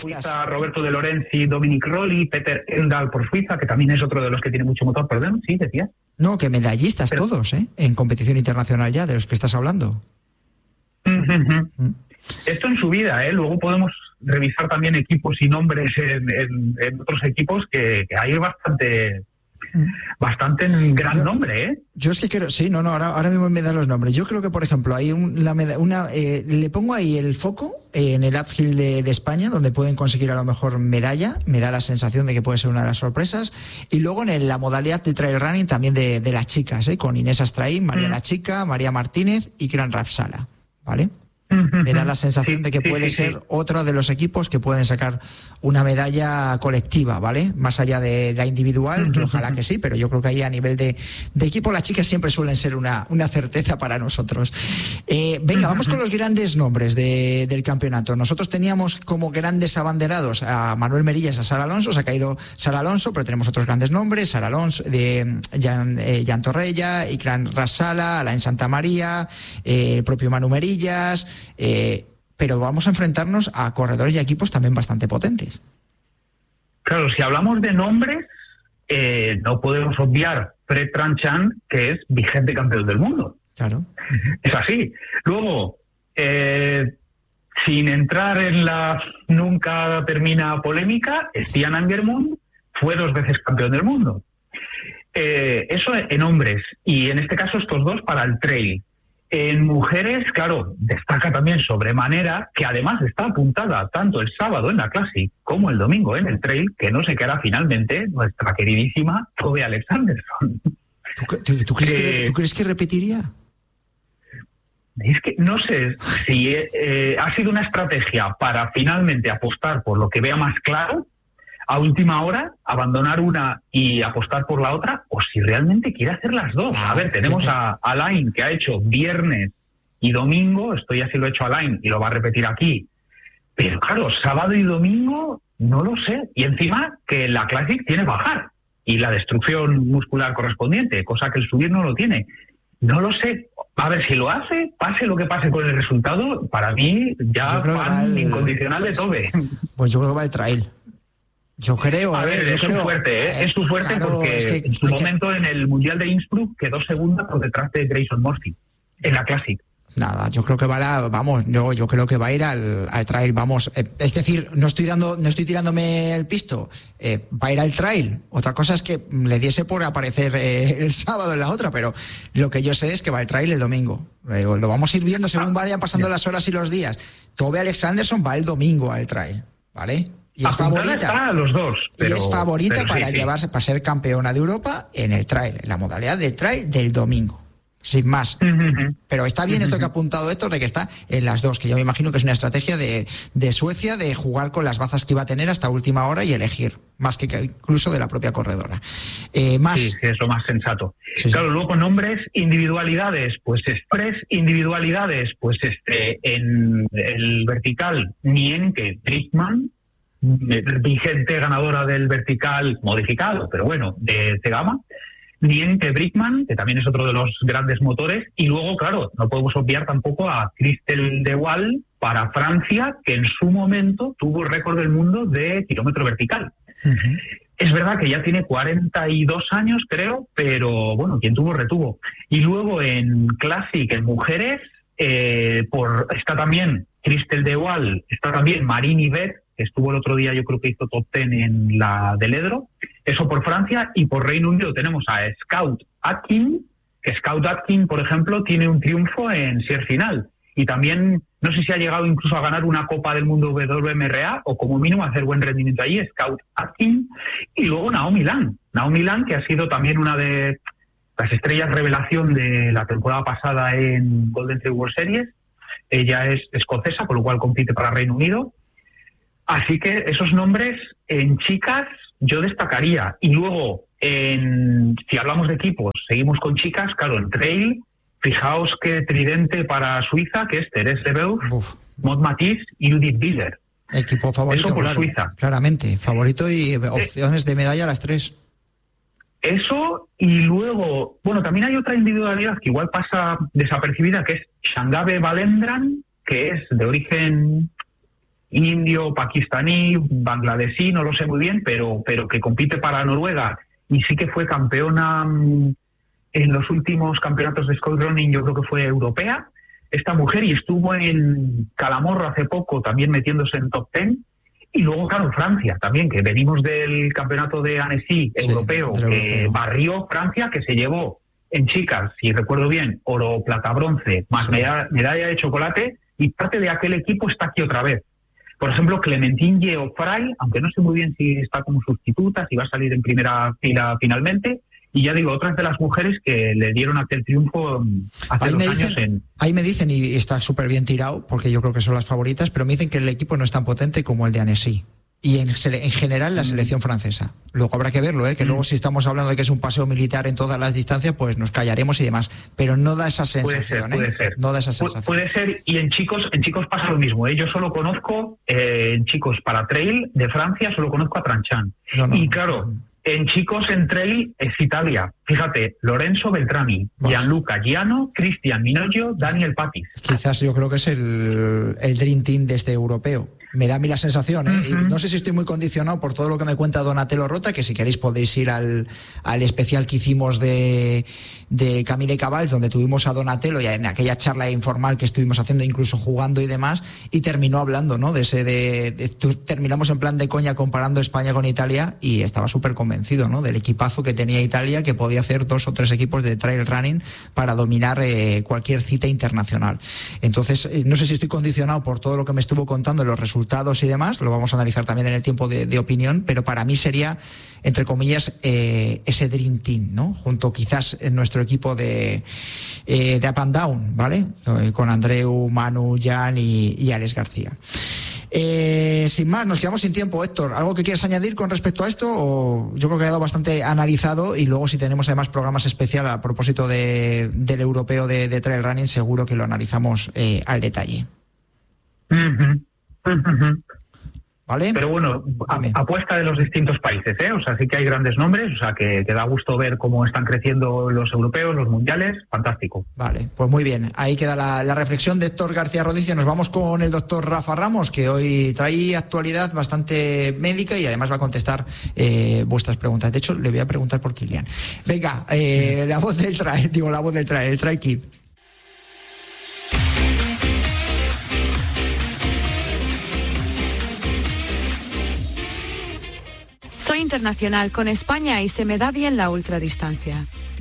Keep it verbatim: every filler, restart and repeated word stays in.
Suiza, Roberto de Lorenzi, Dominic Rolli, Peter Endal por Suiza, que también es otro de los que tiene mucho motor. Perdón, sí, decía. No, que medallistas Pero... todos, ¿eh? En competición internacional ya, de los que estás hablando. Uh-huh. Mm. Esto en su vida, ¿eh? Luego podemos revisar también equipos y nombres en, en, en otros equipos que, que hay bastante... Bastante gran yo, nombre, ¿eh? Yo es que quiero, sí, no, no, ahora, ahora mismo me dan los nombres. Yo creo que, por ejemplo, hay un, la meda, una, eh, le pongo ahí el foco eh, en el uphill de, de España, donde pueden conseguir a lo mejor medalla. Me da la sensación de que puede ser una de las sorpresas. Y luego en el, la modalidad de trail running también de, de las chicas, ¿eh? Con Inés Astraín, María mm. La Chica, María Martínez y Kran Rapsala, ¿vale? Me da la sensación sí, de que sí, puede sí, ser sí. otro de los equipos que pueden sacar una medalla colectiva, ¿vale? Más allá de la individual, que ojalá que sí, pero yo creo que ahí a nivel de, de equipo las chicas siempre suelen ser una, una certeza para nosotros. Eh, venga, vamos con los grandes nombres de, del campeonato. Nosotros teníamos como grandes abanderados a Manuel Merillas, a Sara Alonso, se ha caído Sara Alonso, pero tenemos otros grandes nombres, Sara Alonso, de Jan, eh, Jan Torrella, Ikran Rasala, Alain Santamaría, eh, el propio Manu Merillas. Eh, pero vamos a enfrentarnos a corredores y equipos también bastante potentes. Claro, si hablamos de nombres, eh, no podemos obviar Fred Tranchant, que es vigente campeón del mundo. Claro. Es así. Luego, eh, sin entrar en la nunca termina polémica, Stian Angermund fue dos veces campeón del mundo. Eh, eso en hombres, y en este caso estos dos para el trail. En mujeres, claro, destaca también sobremanera, que además está apuntada tanto el sábado en la Classic como el domingo en el Trail, que no se quedará finalmente nuestra queridísima Tove Alexandersson. ¿Tú, tú, tú, crees, eh, que, ¿Tú crees que repetiría? Es que no sé si eh, ha sido una estrategia para finalmente apostar por lo que vea más claro, a última hora, abandonar una y apostar por la otra, o si realmente quiere hacer las dos. A ver, tenemos a Alain, que ha hecho viernes y domingo, esto ya sí lo ha hecho Alain y lo va a repetir aquí, pero claro, sábado y domingo, no lo sé. Y encima que la Classic tiene bajar y la destrucción muscular correspondiente, cosa que el subir no lo tiene. No lo sé. A ver, si lo hace, pase lo que pase con el resultado, para mí ya fan el... incondicional de Tove. Pues yo creo que va el trail. Yo creo, a ver, eh, es yo su creo, fuerte, ¿eh? Es su fuerte claro, porque es que, en su es momento que... en el Mundial de Innsbruck quedó segunda por detrás de Grayson Murphy en la Classic. Nada, yo creo que va a la, vamos, yo, yo creo que va a ir al, al trail, vamos, eh, es decir, no estoy dando, no estoy tirándome el pisto, eh, va a ir al trail. Otra cosa es que le diese por aparecer eh, el sábado en la otra, pero lo que yo sé es que va al trail el domingo. Eh, lo vamos a ir viendo según ah, vayan pasando bien. Las horas y los días. Tove Alexandersson va el domingo al trail, ¿vale? Y es favorita está a los dos, pero, y es favorita pero para sí, llevarse, sí. para ser campeona de Europa en el trail, en la modalidad del trail del domingo, sin más. Uh-huh. Pero está bien uh-huh. esto que ha apuntado Héctor, de que está en las dos, que yo me imagino que es una estrategia de, de Suecia, de jugar con las bazas que iba a tener hasta última hora y elegir, más que incluso de la propia corredora. Eh, más... Sí, sí, es lo más sensato. Sí, claro, sí. Luego nombres, individualidades, pues tres individualidades, pues este en el vertical, Nienke Brickman, vigente ganadora del vertical modificado, pero bueno, de Cegama, Nienke Brickman, que también es otro de los grandes motores, y luego, claro, no podemos obviar tampoco a Christel de Waal para Francia, que en su momento tuvo el récord del mundo de kilómetro vertical. Uh-huh. Es verdad que ya tiene cuarenta y dos años, creo, pero bueno, quien tuvo, retuvo. Y luego en Classic, en mujeres, eh, por está también Christel de Waal, está también Marine Yvette, que estuvo el otro día, yo creo que hizo top ten en la del Edro, eso por Francia, y por Reino Unido tenemos a Scout Atkin, que Scout Atkin, por ejemplo, tiene un triunfo en Sierra Final, y también, no sé si ha llegado incluso a ganar una Copa del Mundo W M R A, o como mínimo a hacer buen rendimiento allí, Scout Atkin, y luego Naomi Lang, Naomi Lang, que ha sido también una de las estrellas revelación de la temporada pasada en Golden Trail World Series. Ella es escocesa, con lo cual compite para Reino Unido. Así que esos nombres en chicas yo destacaría. Y luego, en, si hablamos de equipos, seguimos con chicas, claro, en trail, fijaos que tridente para Suiza, que es Therese Lebeuf, Maud Matisse y Judith Bieler. Equipo favorito, eso por claro, Suiza. Claramente, favorito y opciones eh, de medalla a las tres. Eso, y luego, bueno, también hay otra individualidad que igual pasa desapercibida, que es Shangabe Valendran, que es de origen indio, pakistaní, bangladesí, no lo sé muy bien, pero, pero que compite para Noruega y sí que fue campeona en los últimos campeonatos de Scott Running, yo creo que fue europea, esta mujer, y estuvo en Calamorro hace poco también metiéndose en top ten. Y luego, claro, Francia también, que venimos del campeonato de Annecy sí, europeo, que europeo. barrió Francia, que se llevó en chicas, si recuerdo bien, oro, plata, bronce, más sí. medalla, medalla de chocolate, y parte de aquel equipo está aquí otra vez. Por ejemplo, Clementine Geoffray, aunque no sé muy bien si está como sustituta, si va a salir en primera fila finalmente, y ya digo, otras de las mujeres que le dieron aquel triunfo hace ahí dos me años dicen, en... Ahí me dicen, y está súper bien tirado, porque yo creo que son las favoritas, pero me dicen que el equipo no es tan potente como el de Annecy. Y en, en general la selección francesa. Luego habrá que verlo, ¿eh? que mm. luego si estamos hablando de que es un paseo militar en todas las distancias, pues nos callaremos y demás. Pero no da esa sensación. Puede ser, ¿eh? puede ser. No da esa sensación. Puede ser, y en chicos en chicos pasa lo mismo. ¿eh? Yo solo conozco, eh, en chicos para trail de Francia, solo conozco a Tranchan. No, no, y claro... No. En chicos en trail es Italia. Fíjate, Lorenzo Beltrami, Uf. Gianluca Giano, Cristian Minoglio, Daniel Patis. Quizás yo creo que es el, el Dream Team de este europeo. Me da a mí la sensación, ¿eh? Uh-huh. Y no sé si estoy muy condicionado por todo lo que me cuenta Donatello Rota, que si queréis podéis ir al, al especial que hicimos de, de Camí de Cabals, donde tuvimos a Donatello y en aquella charla informal que estuvimos haciendo, incluso jugando y demás, y terminó hablando, ¿no? De ese de, de, de terminamos en plan de coña comparando España con Italia y estaba súper convencido, ¿no? Del equipazo que tenía Italia, que podía hacer dos o tres equipos de trail running para dominar eh, cualquier cita internacional. Entonces, eh, no sé si estoy condicionado por todo lo que me estuvo contando, los resultados y demás, lo vamos a analizar también en el tiempo de, de opinión, pero para mí sería, entre comillas, eh, ese Dream Team, ¿no? Junto quizás en nuestro equipo de, eh, de Up and Down, ¿vale? Eh, con Andreu, Manu, Jan y, y Alex García. Eh, sin más, nos quedamos sin tiempo, Héctor. ¿Algo que quieras añadir con respecto a esto? O yo creo que ha quedado bastante analizado y luego si tenemos además programas especiales a propósito de, del europeo de, de trail running, seguro que lo analizamos eh, al detalle. Uh-huh. Uh-huh. ¿Vale? Pero bueno, a, apuesta de los distintos países, ¿eh? O sea, sí que hay grandes nombres, o sea, que, que da gusto ver cómo están creciendo los europeos, los mundiales, fantástico. Vale, pues muy bien, ahí queda la, la reflexión de Héctor García Rodicio. Nos vamos con el doctor Rafa Ramos, que hoy trae actualidad bastante médica y además va a contestar eh, vuestras preguntas. De hecho, le voy a preguntar por Kilian. Venga, eh, la voz del trail, digo, la voz del trail, el Trail Kid. Soy internacional con España y se me da bien la ultradistancia.